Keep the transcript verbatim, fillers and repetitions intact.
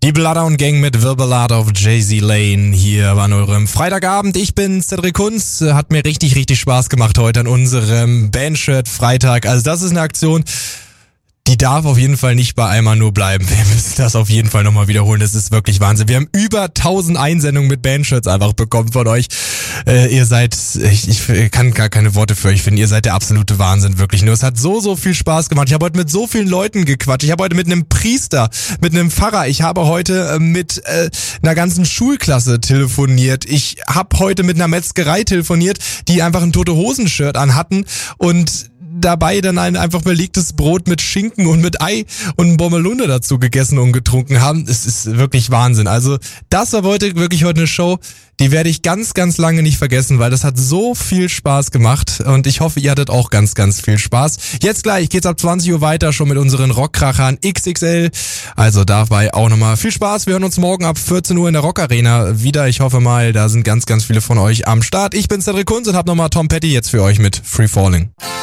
Die Bloodhound Gang mit The Ballad of Jay-Z Lane hier an eurem Freitagabend. Ich bin Cedric Kunz. Hat mir richtig, richtig Spaß gemacht heute an unserem Bandshirt Freitag. Also das ist eine Aktion, die darf auf jeden Fall nicht bei einmal nur bleiben. Wir müssen das auf jeden Fall nochmal wiederholen. Das ist wirklich Wahnsinn. Wir haben über tausend Einsendungen mit Bandshirts einfach bekommen von euch. Äh, ihr seid, ich, ich kann gar keine Worte für euch finden. Ihr seid der absolute Wahnsinn, wirklich. Nur es hat so, so viel Spaß gemacht. Ich habe heute mit so vielen Leuten gequatscht. Ich habe heute mit einem Priester, mit einem Pfarrer. Ich habe heute äh, mit äh, einer ganzen Schulklasse telefoniert. Ich habe heute mit einer Metzgerei telefoniert, die einfach ein Tote-Hosen-Shirt anhatten und dabei dann ein einfach belegtes Brot mit Schinken und mit Ei und Bommelunder dazu gegessen und getrunken haben. Es ist wirklich Wahnsinn. Also das war heute wirklich heute eine Show, die werde ich ganz, ganz lange nicht vergessen, weil das hat so viel Spaß gemacht und ich hoffe, ihr hattet auch ganz, ganz viel Spaß. Jetzt gleich geht's ab zwanzig Uhr weiter schon mit unseren Rockkrachern X X L. Also dabei auch nochmal viel Spaß. Wir hören uns morgen ab vierzehn Uhr in der Rock Arena wieder. Ich hoffe mal, da sind ganz, ganz viele von euch am Start. Ich bin Cedric Kunz und habe nochmal Tom Petty jetzt für euch mit Free Falling.